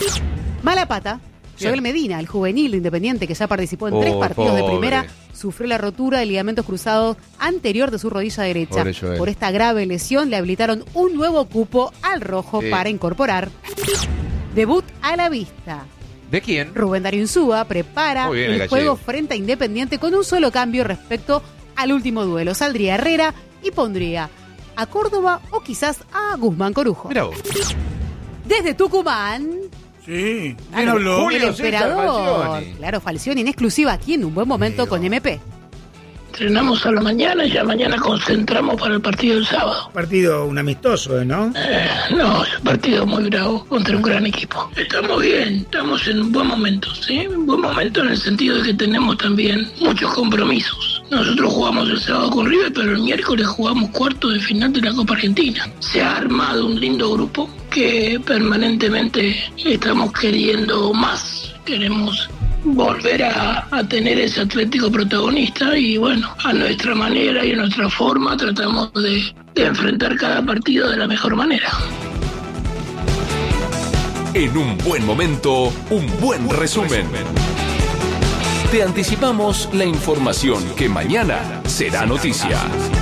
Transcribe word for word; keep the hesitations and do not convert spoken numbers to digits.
Mala pata. Joel Medina, el juvenil de Independiente que ya participó en oh, tres partidos pobre. de primera, sufrió la rotura de ligamentos cruzados anterior de su rodilla derecha. Por esta grave lesión le habilitaron un nuevo cupo al rojo sí. para incorporar. Debut a la vista. ¿De quién? Rubén Darío Insúa prepara bien, el, el juego frente a Independiente con un solo cambio respecto al último duelo. Saldría Herrera y pondría a Córdoba o quizás a Guzmán Corujo. Mirá vos. Desde Tucumán... Sí, claro, Julio el emperador. Claro, Falcioni en exclusiva aquí en Un Buen Momento Dios. Con M P. Entrenamos a la mañana y ya mañana concentramos para el partido del sábado. Partido un amistoso, ¿no? Eh, no, es un partido muy bravo contra un gran equipo. Estamos bien, estamos en un buen momento, ¿sí? Un buen momento en el sentido de que tenemos también muchos compromisos. Nosotros jugamos el sábado con River, pero el miércoles jugamos cuarto de final de la Copa Argentina. Se ha armado un lindo grupo que permanentemente estamos queriendo más. Queremos volver a, a tener ese Atlético protagonista y bueno, a nuestra manera y a nuestra forma tratamos de, de enfrentar cada partido de la mejor manera. En Un Buen Momento, un buen resumen. Te anticipamos la información que mañana será noticia.